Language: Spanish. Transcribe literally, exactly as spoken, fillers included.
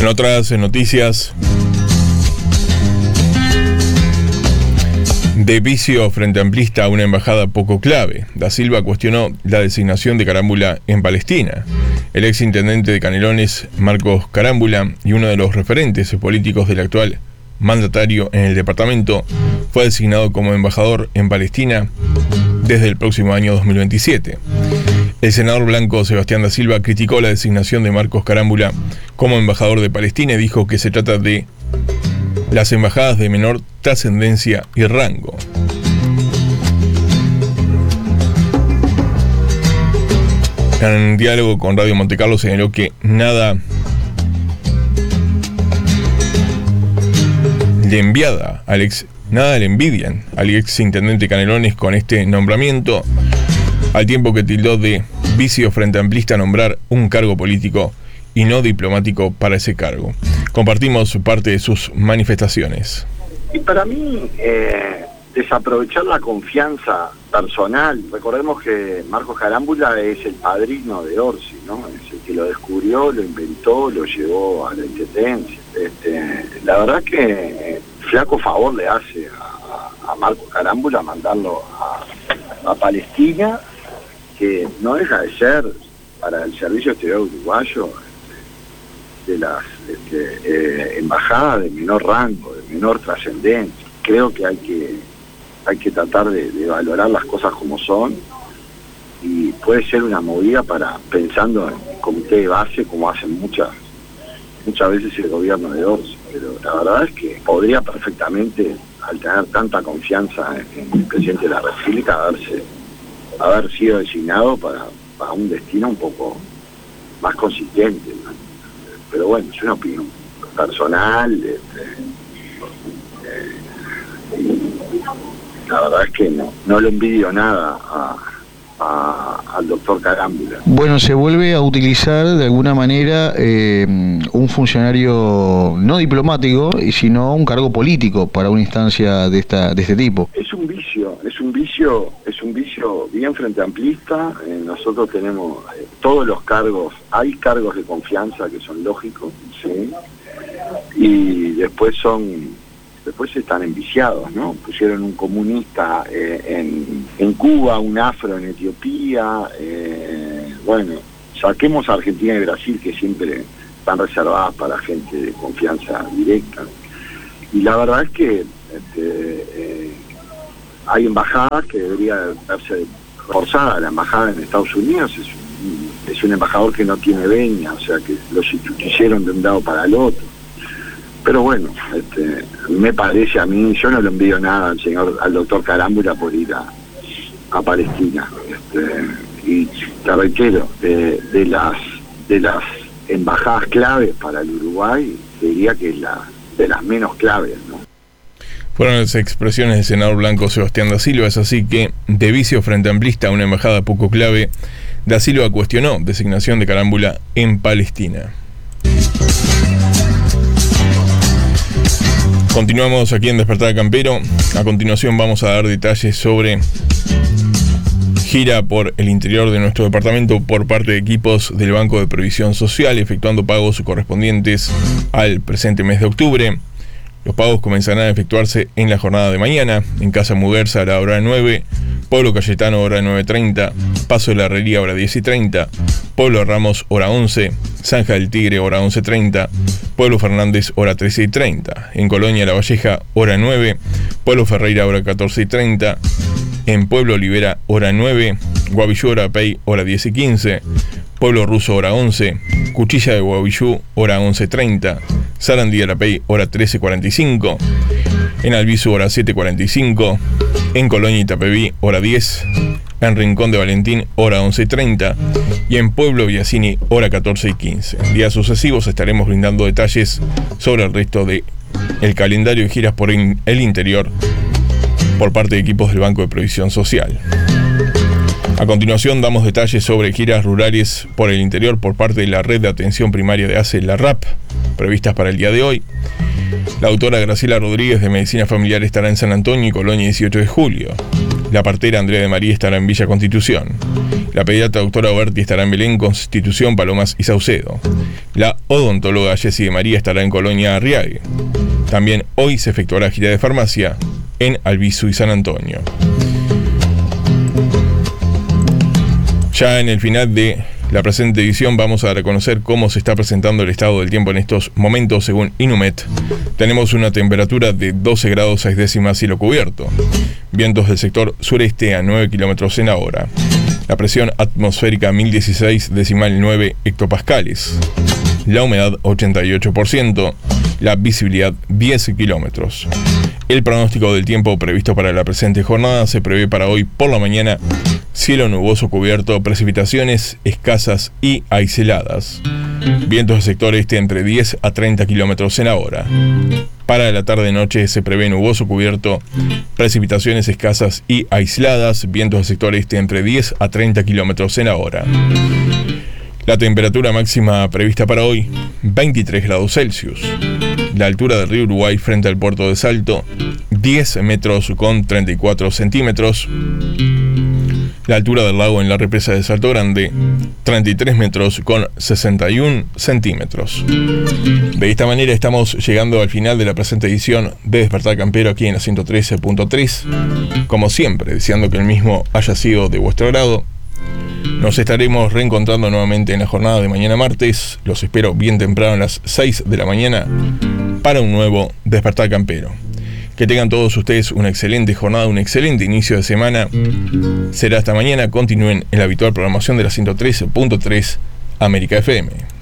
En otras noticias, de vicio frente amplista a una embajada poco clave. Da Silva cuestionó la designación de Carámbula en Palestina. El ex intendente de Canelones, Marcos Carámbula, y uno de los referentes políticos del actual mandatario en el departamento, fue designado como embajador en Palestina desde el próximo año dos mil veintisiete. El senador blanco Sebastián Da Silva criticó la designación de Marcos Carámbula como embajador de Palestina y dijo que se trata de las embajadas de menor trascendencia y rango. En diálogo con Radio Montecarlo señaló que nada le enviada al ex, nada le envidian al ex intendente Canelones con este nombramiento, al tiempo que tildó de vicio frente amplista nombrar un cargo político y no diplomático para ese cargo. Compartimos parte de sus manifestaciones. Y para mí, eh, desaprovechar la confianza personal. Recordemos que Marcos Carámbula es el padrino de Orsi, ¿no? Es el que lo descubrió, lo inventó, lo llevó a la intendencia. Este, la verdad que eh, flaco favor le hace a, a Marcos Carámbula mandarlo a, a Palestina, que no deja de ser para el servicio exterior uruguayo de las este, eh, embajadas de menor rango, de menor trascendencia. Creo que hay que hay que tratar de, de valorar las cosas como son, y puede ser una movida para, pensando en el comité de base, como hacen muchas muchas veces el gobierno de Orsi, pero la verdad es que podría perfectamente, al tener tanta confianza en, en el presidente de la República, haberse haber sido designado para, para un destino un poco más consistente, ¿no? Pero bueno, es una opinión personal. Este, eh, y la verdad es que no, no le envidio nada a, a, al doctor Carámbula. Bueno, se vuelve a utilizar de alguna manera eh, un funcionario no diplomático, sino un cargo político para una instancia de esta de este tipo. Es un vicio, es un vicio, es un vicio bien frente amplista. Eh, nosotros tenemos eh, todos los cargos, hay cargos de confianza que son lógicos, ¿sí? Y después son después están enviciados, ¿no? Pusieron un comunista eh, en, en Cuba, un afro en Etiopía, eh, bueno, saquemos a Argentina y Brasil, que siempre están reservadas para gente de confianza directa. Y la verdad es que este, eh, hay embajadas que debería verse reforzada. La embajada en Estados Unidos es un, es un embajador que no tiene veña, o sea que lo sustituyeron de un lado para el otro. Pero bueno, este, me parece a mí, yo no le envío nada al señor, al doctor Carámbula por ir a, a Palestina. Este, y te reitero, de, de las de las embajadas claves para el Uruguay, diría que es la de las menos claves, ¿no? Fueron las expresiones del senador blanco Sebastián Da Silva. Es así que, de vicio frente amplista a una embajada poco clave, Da Silva cuestionó designación de Carámbula en Palestina. Continuamos aquí en Despertar Campero. A continuación vamos a dar detalles sobre gira por el interior de nuestro departamento por parte de equipos del Banco de Previsión Social, efectuando pagos correspondientes al presente mes de octubre. Los pagos comenzarán a efectuarse en la jornada de mañana, en Casa Muguerza a la hora nueve, Pueblo Cayetano hora nueve treinta, Paso de la Herrería hora diez y treinta, Pueblo Ramos hora once, Zanja del Tigre hora once treinta, Pueblo Fernández hora trece y treinta, en Colonia La Valleja hora nueve, Pueblo Ferreira hora catorce y treinta, en Pueblo Olivera hora nueve, Guavillú hora Pey hora diez y quince, Pueblo Ruso hora once, Cuchilla de Guavillú hora once treinta, Sarandí Arapey hora trece cuarenta y cinco, en Albizu hora siete cuarenta y cinco, en Colonia Itapeví hora diez, en Rincón de Valentín hora once treinta y en Pueblo Biasini hora catorce y quince. En días sucesivos estaremos brindando detalles sobre el resto de el calendario de giras por in, el interior por parte de equipos del Banco de Previsión Social. A continuación damos detalles sobre giras rurales por el interior por parte de la Red de Atención Primaria de ACE, la R A P, previstas para el día de hoy. La doctora Graciela Rodríguez de Medicina Familiar estará en San Antonio y Colonia dieciocho de julio. La partera Andrea de María estará en Villa Constitución. La pediatra doctora Oberti estará en Belén, Constitución, Palomas y Saucedo. La odontóloga Jessie de María estará en Colonia Arriague. También hoy se efectuará gira de farmacia en Albizu y San Antonio. Ya en el final de la presente edición vamos a reconocer cómo se está presentando el estado del tiempo en estos momentos según Inumet. Tenemos una temperatura de doce grados seis décimas cielo cubierto. Vientos del sector sureste a nueve kilómetros en la hora. La presión atmosférica mil dieciséis decimal nueve hectopascales. La humedad ochenta y ocho por ciento. La visibilidad diez kilómetros. El pronóstico del tiempo previsto para la presente jornada se prevé para hoy por la mañana: cielo nuboso cubierto, precipitaciones escasas y aisladas. Vientos del sector este entre diez a treinta kilómetros en la hora. Para la tarde-noche se prevé nuboso cubierto, precipitaciones escasas y aisladas. Vientos del sector este entre diez a treinta kilómetros en la hora. La temperatura máxima prevista para hoy, veintitrés grados Celsius. La altura del río Uruguay frente al puerto de Salto, diez metros con treinta y cuatro centímetros. La altura del lago en la represa de Salto Grande, treinta y tres metros con sesenta y un centímetros. De esta manera estamos llegando al final de la presente edición de Despertar Campero aquí en la ciento trece punto tres. Como siempre, deseando que el mismo haya sido de vuestro agrado. Nos estaremos reencontrando nuevamente en la jornada de mañana martes. Los espero bien temprano a las seis de la mañana para un nuevo Despertar Campero. Que tengan todos ustedes una excelente jornada, un excelente inicio de semana. Será hasta mañana. Continúen en la habitual programación de la ciento trece punto tres América F M.